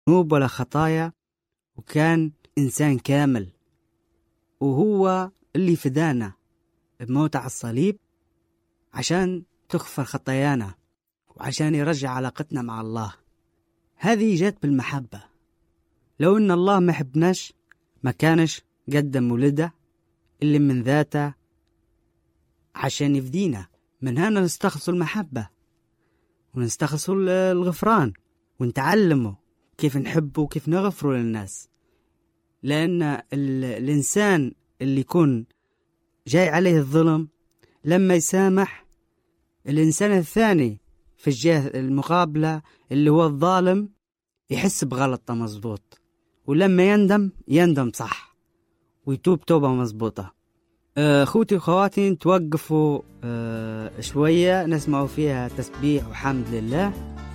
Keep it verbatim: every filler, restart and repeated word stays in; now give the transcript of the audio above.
ذنوب ولا خطايا، وكان إنسان كامل، وهو اللي فدانا بموت على الصليب عشان تغفر خطايانا وعشان يرجع علاقتنا مع الله. هذه جات بالمحبة. لو إن الله ما حبناش ما كانش قدم ولده اللي من ذاته عشان يفدينا. من هنا نستخلصوا المحبة ونستخلصوا الغفران ونتعلموا كيف نحبه وكيف نغفروا للناس. لأن الإنسان اللي يكون جاي عليه الظلم لما يسامح الإنسان الثاني في الجهة المقابلة اللي هو الظالم يحس بغلطة مظبوط، ولما يندم يندم صح ويتوب توبة مظبوطة. أخوتي وخواتي نتوقفوا أه شوية نسمعوا فيها تسبيح وحمد لله،